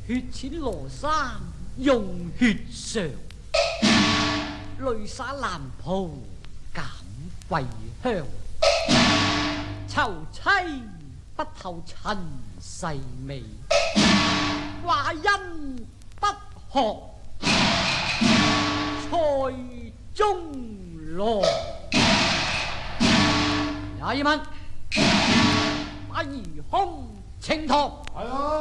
血濺羅衫用血償，淚灑藍袍減桂香。囚妻不透塵世味，寡恩不學塞中郎。也要問把疑兇請託。